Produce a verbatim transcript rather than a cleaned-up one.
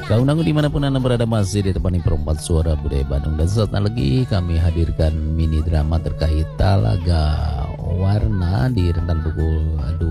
Kaunangu dimanapun Anda berada masih ditemani perempat suara budaya Bandung. Dan saat lagi kami hadirkan mini drama terkait Talaga Warna di rentan pukul